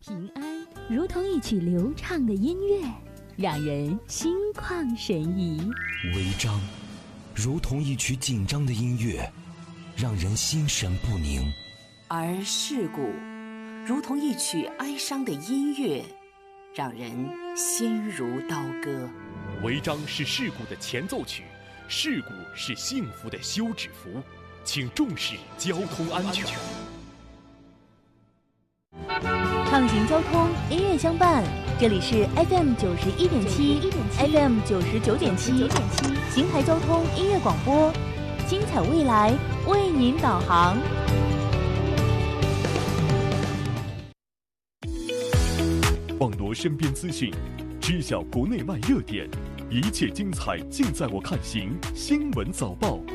平安如同一曲流畅的音乐，让人心旷神怡； 违章如同一曲紧张的音乐，让人心神不宁； 而世故如同一曲哀伤的音乐，让人心如刀割。 违章是事故的前奏曲，事故是幸福的休止符，请重视交通安全。 畅行交通，音乐相伴，这里是 FM 91.7 FM 99.7邢台交通音乐广播，精彩未来为您导航。 网罗身边资讯，知晓国内外热点，一切精彩尽在我看行新闻早报。